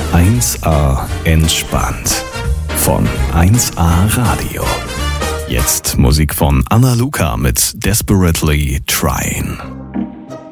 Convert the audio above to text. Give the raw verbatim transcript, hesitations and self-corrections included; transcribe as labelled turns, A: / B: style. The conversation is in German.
A: eins A entspannt von eins A Radio. Jetzt Musik von Anna Luca mit Desperately Trying.